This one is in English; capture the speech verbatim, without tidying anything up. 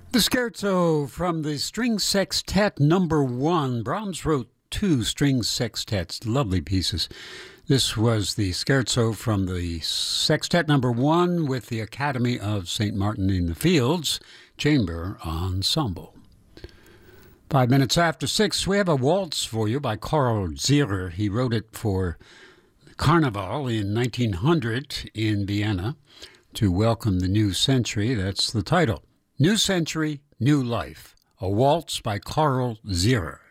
The Scherzo from the String Sextet number one. Brahms wrote two string sextets, lovely pieces. This was the Scherzo from the Sextet number one with the Academy of Saint Martin in the Fields Chamber Ensemble. Five minutes after six, we have a waltz for you by Karl Zierer. He wrote it for Carnival in nineteen hundred in Vienna to welcome the new century. That's the title. New Century, New Life, a waltz by Karl Zierer.